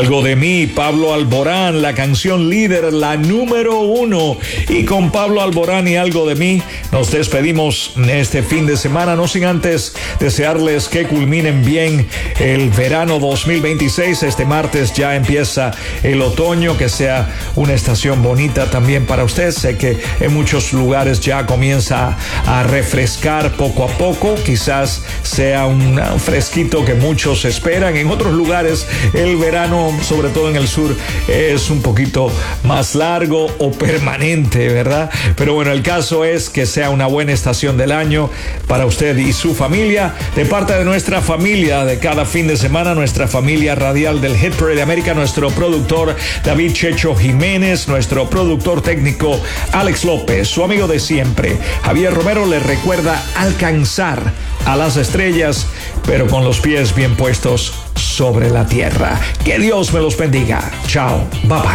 Algo de mí, Pablo Alborán, la canción líder, la número 1. Y con Pablo Alborán y Algo de mí, nos despedimos este fin de semana, no sin antes desearles que culminen bien el verano 2026. Este martes ya empieza el otoño, que sea una estación bonita también para usted. Sé que en muchos lugares ya comienza a refrescar poco a poco, quizás sea un fresquito que muchos esperan. En otros lugares el verano, sobre todo en el sur, es un poquito más largo o permanente, ¿verdad? Pero bueno, el caso es que sea una buena estación del año para usted y su familia. De parte de nuestra familia de cada fin de semana, nuestra familia radial del Hit Parade de América, nuestro productor David Checho Jiménez, nuestro productor técnico Alex López, su amigo de siempre Javier Romero, le recuerda alcanzar a las estrellas, pero con los pies bien puestos sobre la tierra. Que Dios me los bendiga. Chao. Bye bye.